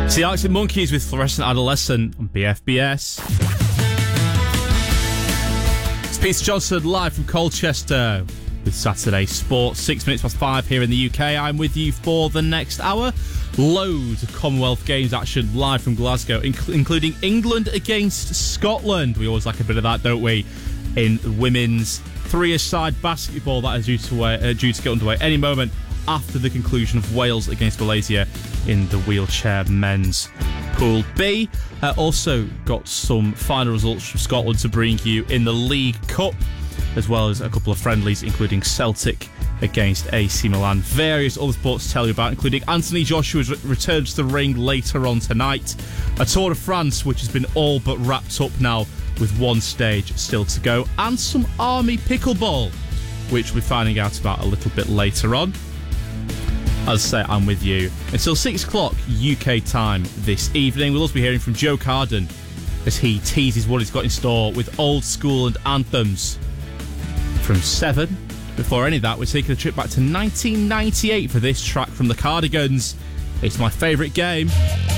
It's the Arctic Monkeys with Fluorescent Adolescent on BFBS. It's Peter Johnson live from Colchester with Saturday Sport. 6 minutes past 5 here in the UK. I'm with you for the next hour. Loads of Commonwealth Games action live from Glasgow, including England against Scotland. We always like a bit of that, don't we? In women's three-a-side basketball that is due to get underway any moment after the conclusion of Wales against Malaysia in the wheelchair men's Pool B. Also got some final results from Scotland to bring you in the League Cup, as well as a couple of friendlies, including Celtic against AC Milan. Various other sports to tell you about, including Anthony Joshua's return to the ring later on tonight. A Tour de France, which has been all but wrapped up now, with one stage still to go. And some Army pickleball, which we're finding out about a little bit later on. As I say, I'm with you until 6 o'clock UK time this evening. We'll also be hearing from Joe Carden as he teases what he's got in store with old school and anthems from 7. Before any of that, we're taking a trip back to 1998 for this track from the Cardigans. It's my favourite game.